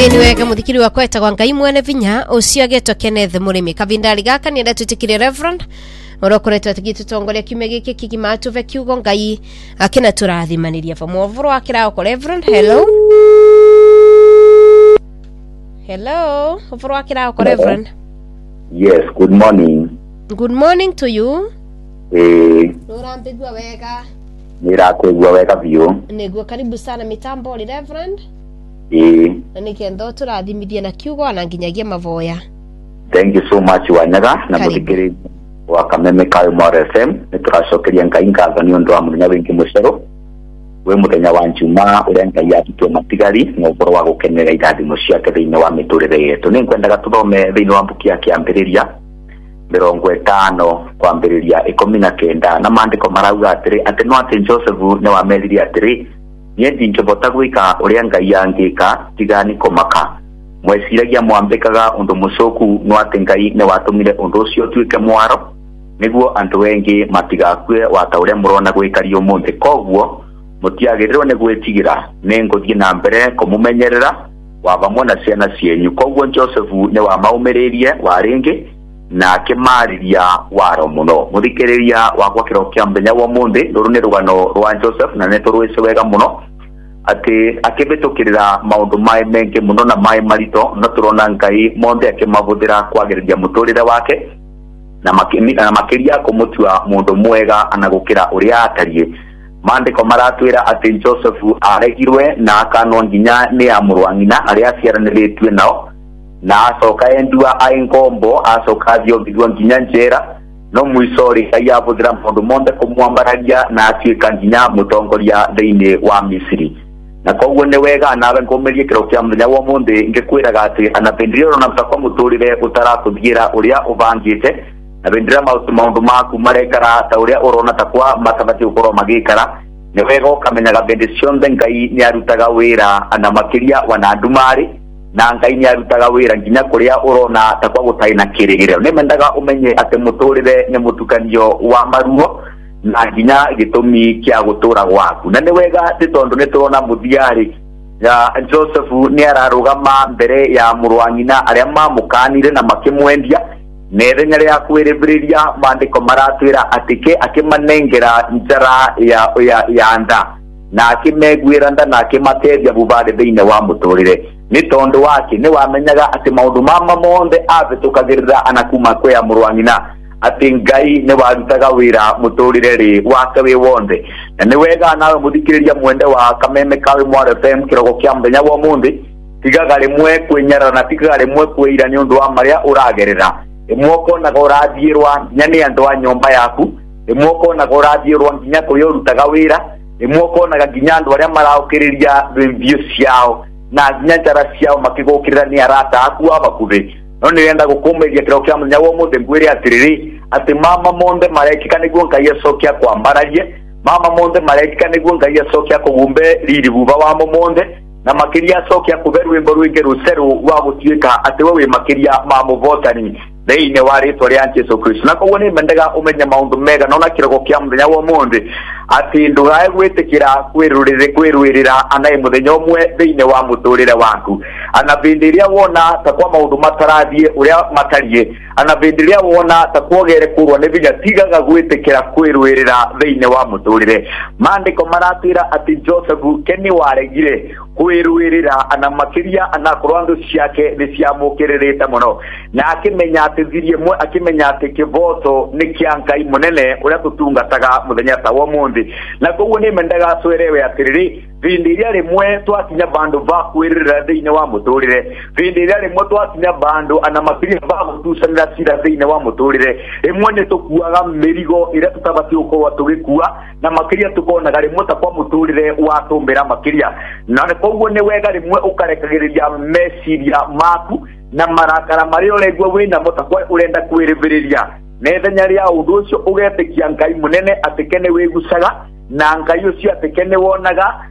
ni wega muthikiri wa kweta kwa ngai mwene vinya ucio agetwa Kenneth Murimi kavindari gaka ni ndatutikire Reverend orokoretwa tigitutongoria kimegeke kigimatu ve kiugo ngai akina turathimaniria famuvuru akira ko Reverend. Hello uvuru akira ko Reverend. Yes, good morning. Good morning to you. Urambigwa wega. Nirakwigwa wega biyo. Niguo karibu sana mitambo li Reverend. Na nikendo turathimithia na kiugo na nginyagia mavoya. Thank you so much Wanyaga na muthikiri wa Kameme Kayo More FM. Nituracokeria ngai ngatho ni undu wa muthenya wingi mucero. We muthenya wa njuma uria ngai atutwe matigari no boro wa gukenera irathimo ciake thiini wa miturire yetu. Ni nkwendaga tuthome thiini wa mbuki ya kiambiriria 50 kwambiriria 19 na maandiko marauga atiri ati no ati Joseph ne wameriria atiri nie ndingibota gwika uria ngai angika tigani komaka mweciragia mwambikaga undu mucoku no ati ngai ne watumire undu ucio tuike mwaro niguo andu wengi matigakue wata uria murona gwikario munthi koguo mutiagirirwo ne gwetigira ne nguthie na mbere kumumenyerera wavamwe na ciana cienyu koguo Joseph ne wamaumiririe waringi na akimariria waro muno muthikiriria wakwa kirokia mbenya wa munthi ruru ni rugano rwa Joseph na neto rwese wega muno ati akibitukirira maundu mai mengi muno na mai marito no turona ngai monde akimavuthira kwagiriria muturire wake na makiria kumutua mundu mwega anagukira uria atarie maandiko maratwira ati Joseph aregirwe na akanwa nginya ni amurwa ngina aria ciaranirĩtue nao na asoka endua aingombo asoka thio nginya njera no muisori ayavuthira mundu monde kumwambaragia na atuika nginya mutongoria thiini wa Misiri na koguo ni wega nawe ngomerie kirokia muthenya wa munthi ngikwiraga ati anapendirio na mtakwa muturire utarakuthiira uria ubangite na bendera maundu maku marekara ta uria urona takwa matabati ukoro magikara ni wega ukamenyaga bendition ngai ni arutaga wira ana makiria wana ndumari na ngai ni arutaga wira nginya kuria urona takwa gutaina kirigiriro ni mendaga umenye ati muturire ni mutukanio wa maruo na nginya gitumi kia gutura gwaku na ni wega titondu ni turona muthiari ya Joseph ni ararugama mbere ya murwangina aria mamukanire na makimwendia nethenya ria kwiribiriria maandiko maratwira atike akimanengera njara ya nda na akimegwira nda na akimatethia bubade thiini wa muturire ni tondu wake ni wamenyaga ati maundu mama monde avitukagirira anakuma kwe ya murwangina ati ngai ni warutaga wira muturire ri wake wi wonde na ni wega nawe muthikiriria mwende wa Kameme Kayo More FM kirogo kia muthenya wa munthi tigaga rimwe kwinyara na tigaga rimwe kwira ni undu wa maria uragerera imwoko na gorathirwa nyani andu a nyomba yaku imwoko na gorathirwa nginya kuyo rutaga wira imwoko na nginya andu aria maraukiriria review ciao na nginya njara ciao makigukirira ni arata aku abakuthi no ni renda gukumeria kirokia muthenya wa munthi ngwire atiriri ati mama monde marekika niguo ngai acokia kwambararie mama monde marekika niguo ngai acokia kugumbe riri buba wa monde na makiria acokia kuveru wimbo rwingi ruceru wa gutuika ati we makiria mamuvotani thiini wa ritwa ria Jesu Kristo na koguo ni mendaga umenya maundu mega nona kirogo kia muthenya wa munthi ati ndugae gwitikira kwirwirira anai muthenya umwe thiini wa muturire waku anavindiria wona takwa maundu matarathie uria matarie anavindiria wona takwogere kurwa ni vinya tigaga gwitikira kwirwirira thiini wa muturire maandiko maratira ati Joseph keni waregire kwirwirira ana makiria anakorwo ndu ciake ni ciamukiririte muno na akimenya atithirie mwe akimenya ati kivoto ni kia ngai munene uria tutungataga muthenya ta wa munthi na koguo ni mendaga twerewe atiriri vindiria rimwe twakinya bandu va kwirira thiini wa muturire vindiria rimwe twakinya bandu ana makiria va gutucanira cira thiini wa muturire rimwe ni tukuaga mirigo iria tutabati ukorwo tugikua na makiria tukonaga rimwe takwa muturire watumbira makiria na koguo ni wega rimwe ukarekagiriria meciria maku na marakara maria uregwa wina mutakwa urenda kwiribiriria nethenya ria undu ucio ugetikia ngai munene atikene wigucaga na ngai ucio atikene wonaga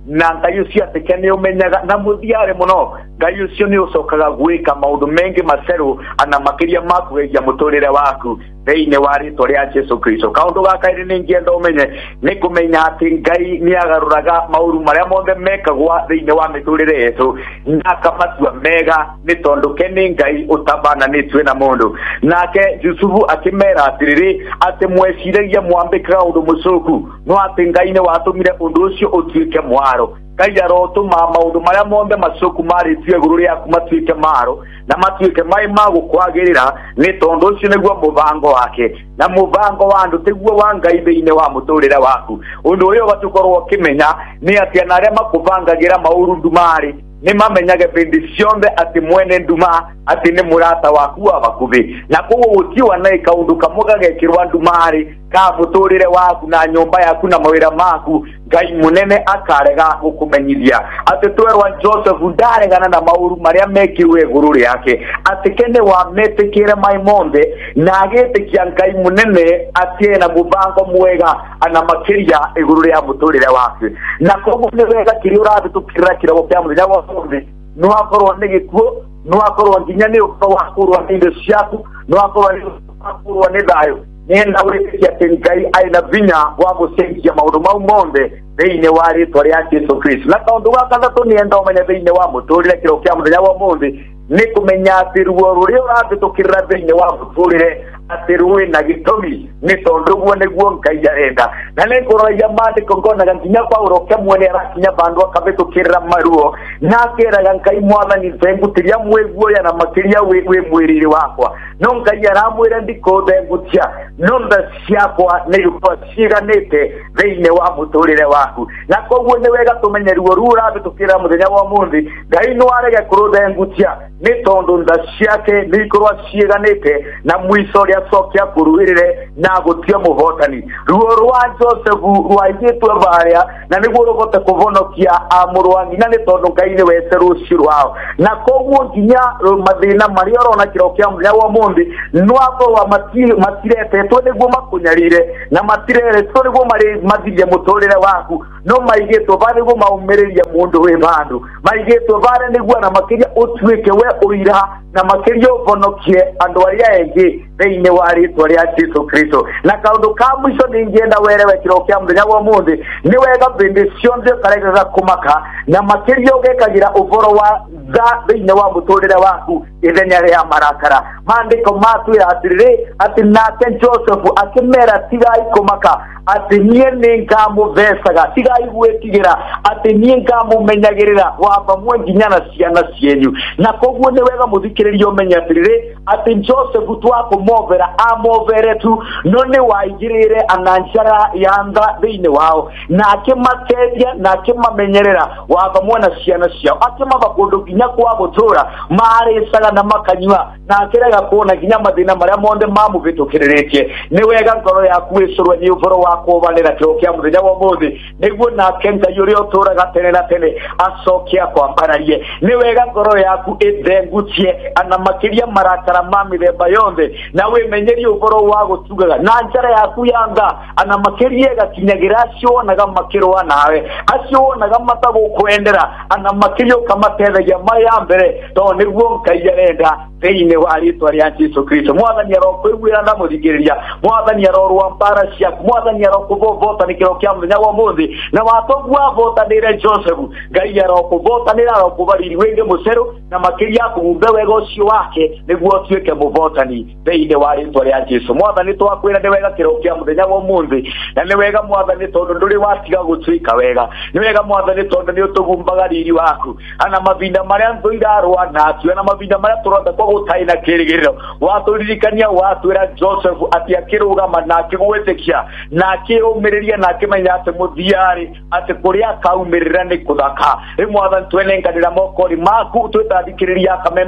na ngai ucio atikene umenyaga na muthiare muno ngai ucio ni ucokaga gwika maundu mengi maceru ana makiria makugeria muturire waku theine wa ritwa ria Jesu Kristo. Kaundu gakaire ni ngienda umenye ni kumenya ati ngai ni agaruraga mauru maria mothe mekagwa theine wa miturire yetu na akamatua mega ni tondu ke ni ngai utabana ni twe na mundu. Nake Yusufu akimera atiriri ati mweciragia mwambikaga undu mucuku no ati ngai ni watumire undu ucio utuike mwaro. Ngai arotuma maundu maria mothe macuku maritue iguru riaku matuike maro na matuike mai magukwagirira ni tondu ucio niguo mubango wake na mubango wa andu tiguo wa ngai thiine wa muturire waku. Undu uyu batukorwo kimenya ni ati anaria makubangagira mauru ndumari ni mamenyage bindi cionde ati mwene nduma ati ni murata waku wa bakubi na kuo utiwa na ikaundu kamuga gekirwa ndumari ka muturire waku na nyumba yaku na mawira maku ngai munene akarega gukumenyithia ati twerwa Joseph ndaregana na mauru maria mekirwe iguru riake ati kene wa metikire maimonde na agetikia ngai munene ati na mubango mwega ana makiria iguru ria muturire waku na koguo ni wega kiri urabitukira kirabo kya muthenya wa muthi no akorwo ni gikuo no akorwo nginya ni ukawakurwa ni indo ciaku no akorwo ni ukawakurwa ni thayo nenda urikia tengai aina vinya wa gucenjia maundu mau monde theine wa ritwa ria Jesu Kristo. Na kaundu gaka gatatu nienda umenya theine wa muturire kiro kia muthenya wa muthi ni kumenya ati ruo ruria urabitukirira theine wa muturire ati ruwe na gitumi ni tondu guo niguo ngai arenda na ni kuroya mandiko ngonaga nginya Paulo kemwene arakinya bandu akabitukirira maruo na akeraga ngai mwathani thengutiria mweguo ya na makiria we mwiriri wakwa no ngai aramwira ndiko thengutia no nda ciakwa ni ruko ciganite theine wa muturire waku na koguo ni wega tumenye ruo ru urabitukirira muthenya wa muthi ngai no arege kuruthengutia ni tondu nda ciake ni kurwa ciganite na mwiso ria sokia kuruirire na gutia muhotani ruo rwa Joseph rwaigitwe baria na niguo rugote kuvonokia amurwangi na ni tondu ngai ni wese ruciru wao na koguo nginya mathina maria rona kirokia muthenya wa muthi no akorwa matirete to niguo makunyarire na matirere to niguo mathirie muturire waku no maigitwe bari niguo maumiriria mundu we bandu maigitwe bari niguo na makiria utuike we uira na makiria uvonokie andu aria engi theine wa ritwa ria Jesu Kristo. Na kaundu ka mwisho ningienda werewe kirokia muthenya wa muthi ni wega bindi cionje karega kumaka na makiria ugekagira uvoro wa za theine wa muturire waku ithenya ria marakara. Mandiko matwira atiriri ati nake Joseph akimera tigai kumaka ati nie ningamuvesaga tigai gwetigira ati nie ngamumenyagirira waba mwenginya na ciana cienyu. Na koguo ni wega muthikiriria umenya atiriri ati Joseph twakumovera amovere tu no ni waigirire ananjara yanga thiine wao na akimateria na akimamenyerera waba mwana ciana ciao akimaba kundu nginya kwa gutura maricaga na makanywa na akiraga kuona nginya mathina maria monde mamuvitukiriretie. Ni wega ngoro yaku icurwe ni uvoro wa kuvanira kirokia muthenya wa muthi niguo nake ngai uria uturaga tene na tene acokia kwambararie. Ni wega ngoro yaku ithengutie ana makiria marakara ma mithemba yothe na wimenyerie uvoro wa gutugaga na njara yaku yanga ana makiria gakinyagira acio naga makirwa nawe acio naga matagukwendera ana makiria kamatethegia maya mbere to niguo ngai arenda theine wa ritwa ria Jesu Kristo. Mwathani arokwigwira na muthikiriria mwathani arorwa mpara ciaku mwathani arokuvota ni kirokia muthenya wa muthi na watogwa votanire Joseph ngai arokuvotanira arokuvariri wenge muceru na makiria kumbe wega ucio wake niguo tuike muvotani theine wa ritwa ria Jesu. Mwathani twakwira ni wega kirokia muthenya wa muthi na ni wega mwathani tondu nduri watiga gutuika wega ni wega mwathani tondu ni utugumbaga riri waku ana mavinda maria ndoirarwa na tu na mavinda maria turonda kwa gutaina kirigiriro waturirikania watwira Joseph ati akirugama na akigwetekia na akiumiriria na akimenya ati muthiari ati kuria kaumirira ni kuthaka mwathani twenenganira mokori maku twitathikiriria kameme kawe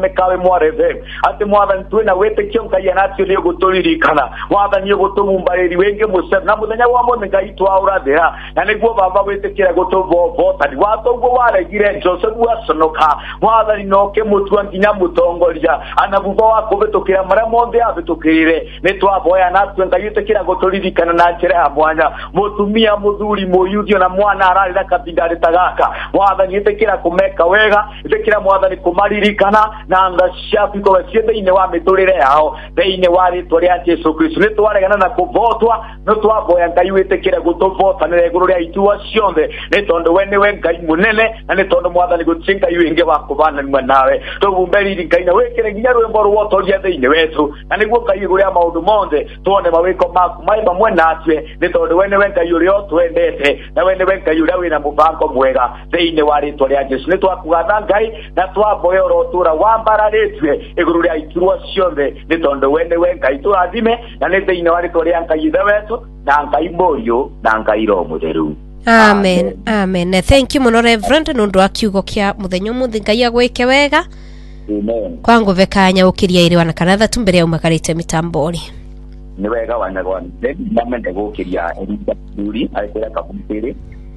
mwareve ati mwathani twina witikio ngai anatio ni guturirikana mwathani gutumumbariri wengi musem na muthenya wa muthe ngai twaurathira na niguo baba witikira gutuvovota ni watoguo waregire Joseph waconoka mwathani noke mutua nginya mutongoria anabuba wa kubitukira maria mothe abitukirire ni twaboya natwe ngai witikira guturirikana na njira ya mwanya mutumia muthuri muyuthio na mwana ararira kabindari tagaka mwathani witikira kumeka wega witikira mwathani kumaririkana na ngashapiko ciothe-ini wa miturire yao thĩinĩ wa rĩtwa rĩa Jesu Kristo nĩ twaregana na kũvotwa no twaboya ngai witikire gutuvotanĩra igũrũ rĩa itua ciothe nĩ tondũ we nĩwe ngai mũnene na nĩ tondũ mwathani gũtirĩ ngai wĩngĩ wa kũvananua nawe tũvumberiri ngai na wĩkĩre nginya rwĩmbo rũgotoria thĩinĩ wetu na nĩguo ngai igũrũ rĩa maũndũ mothe tuone mawĩko maku marĩ vamwe natwe nĩ tondũ we nĩwe ngai ũrĩa ũtwendete na we nĩwe ngai ũrĩa wĩna mũbango mwega thĩinĩ wa rĩtwa rĩa Jesu nĩ twakugatha ngai na twaboya oro ũtũũra wambararĩtwe igũrũ rĩa iturwa ciothe nĩ tondũ we nĩwe ngai tũrathime na nĩ thĩinĩ wa rĩtwa rĩa ngai ithe wetu na ngai mũriũ na ngai roho mũtheru. Amen. Amen. Thank you muno Reverend nundu wa kiugo kia muthenya muthi ngai agwike wega. Amen. Kwangu vekanya ukiria iri wana kanatha tumbere ya umakarite mitambori. Ni wega wanagwa ndamende gukiria erika duri aikira kabumpiri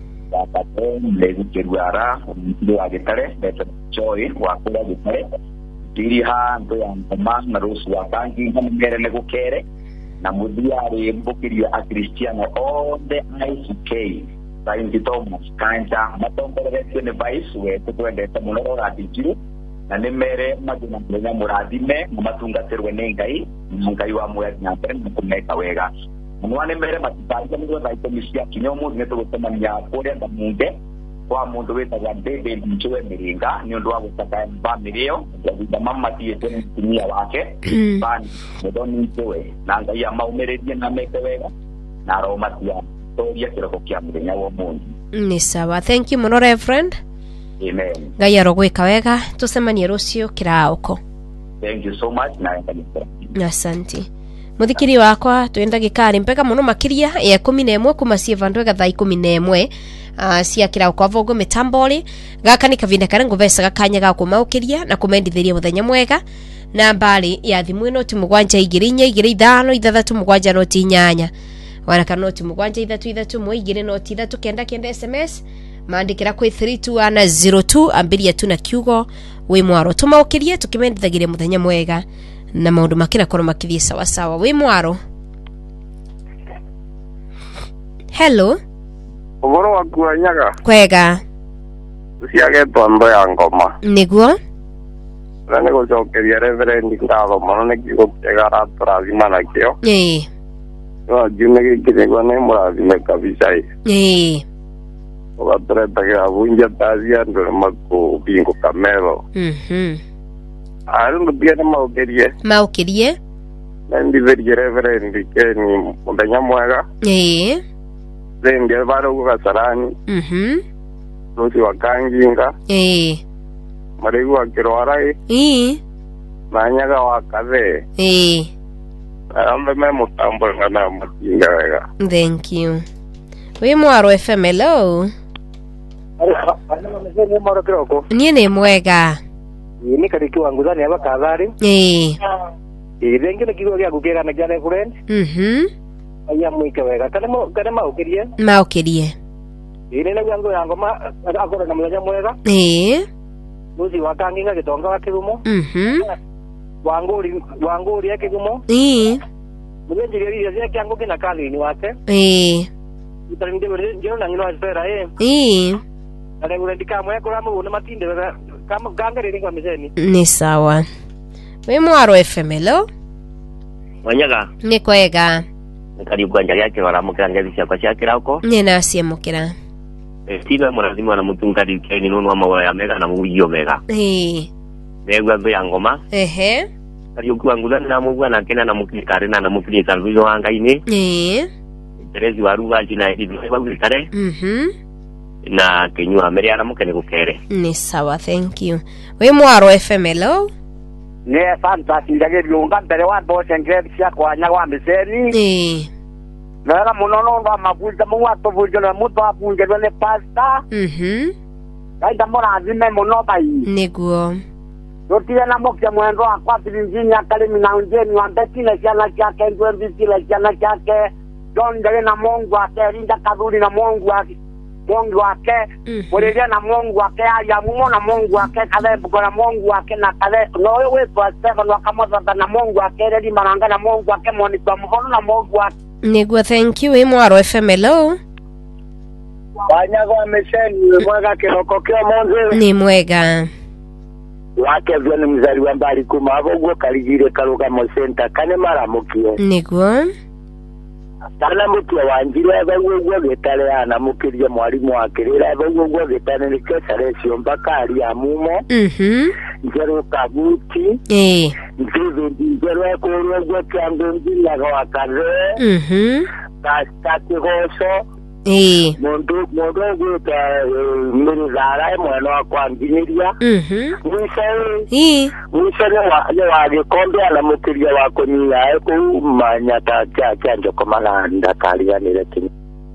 yakate ndegukirwara ndi wa gitare ndete joy wa kula gitare diri ha ndo ya ngoma na rusu wa kangi ngere ne gukere na mudhiari mbukiria a Cristiano all the ICK Saint Thomas Kanja matomberetwe ne vice we twendete muno radijiru na nimere magina menya muradime mumatungaterwe nengai ngai wa mwezi na mbere kumeka wega mwana mbere matitaje ndio naitomisia kinyomu netugutema kore ndamunge kwa mundu wetagwa David Mchwe Miringa ni ndo wa gutaka bamirio ndio mama tiete mtumia wake bani ndoni Mchwe na ngai amaumererie na meke wega na roma tia toria kiroko kia muthenya wa mundu ni sawa. Thank you muno Reverend. Amen. Ngai arogwika wega tusemanie rucio kiraoko. Thank you so much na asante muthikiri wakwa twenda gikari mpeka muno makiria ya 11 kuma cievandwega thaa 11 cia kiraoko avogo mitambori gaka ni kavinda kare nguvesa gakanya ga kumaukiria na kumendithiria muthenya mwega na mbali ya thimu ino ti mugwanja igiri nya igiri ithano ithathatu mugwanja noti nyanya wana kanoti mugwanja ithatu muigiri noti ithatu kenda kenda SMS maandikira kwi 3202 ambiria tu na kiugo wi mwaro tumaukirie tukimendithagiria muthenya mwega na maundu makira koro makithie sawa sawa. Wi mwaro. Hello. Ugoro waku nyaga. Kwega. Ciagetwo ndo ya ngoma. Niguo. Na nego jokeria Reverend ngalo mono ne kigo kegara turathima nakio. No june gikirego ne murathime kabisa. Ugaturetagira abunja tazia ndo mako bingo kamero. Arundu bia maukirie ndi verie Reverend Keni muthenya mwega zendi baro gugasarani nusi wakanginga marigu wa kirwarai na nyaga wa kathe ambe me mutambo ngana matinga wega. Thank you. Wi mwaro FM. Hello. Niĩ nĩ mwega. Ni kariki wangu dhani aba kadhari rengi kigo gya gukera na jana friend aya mwike wega kana maukirie ile na yango akora na muthenya mwega nuzi wakanginga gitonga wa kigumo wanguri ya kigumo muthenya ile ile kyangu kina kalini wake utarinde ndio na ngino espera ale urendika mwe kora mu na matinde kama gangarire kwa mizeni ni sawa. Wi mwaro FM. Hello. Wanyaga. Ni kwega. Nikari kwanja yake wala mukanga bishya kwa shakira uko. Ni nasi mukira. Tiga murazima na mutungari keni nunu wa mawa ya mega na muyo mega. Megwa be ngoma. Kari ukwanguza na mugwa na kena na mukikare na mukirika ruyo wanga ine. Terezi waruga jina hivi kwa kare. Na kenywa mere ara mukene gukere. Ni sawa. Thank you. Wi mwaro FM. Hello. Ne fantastic ndage lunga mbere wa boss ngrebi cia kwanya wa miseni na munono ndo mabuja mwato bujo na muto apungerwe ne pasta kaida mora azime muno bai niguo Yotia na mokia mwendo akwa pilinjinya kalemi na unjeni wambeti na siana chake ndwembisi la siana chake John Dele na Mungu wake Linda Kaduri na Mungu wake Mulilia na Mungu wake ya mumo na Mungu wake Kale buko na Mungu wake na kale Noe wetu wa Stefan wakamoza na Mungu wake Redi maranga na Mungu wake Mwani kwa mkono na Mungu wake Nigwa thank you Mwaro FM hello Wanyago wa mesheni Mwega kiroko kio monze Ni mwega Wake vyo ni mzari wa mbali kumavogo Kaligire karuga mosenta Kane mara mukio Nigwa Tana mukia wanjire Vagogwa getale ana mukiria mwalimu wake Rira vagogwa getane ni kesa resio mpaka ali ya mumo Njero kabuti Njero kurogwa kiangungi Naga wakare Kastaki hoso Mundu gwita Mirizara Mweno wa kwanjiniria Mwisho ni wagikombe Ala mukiria wako niya Eku manyata Chanjo komala Ndakari ya nire kini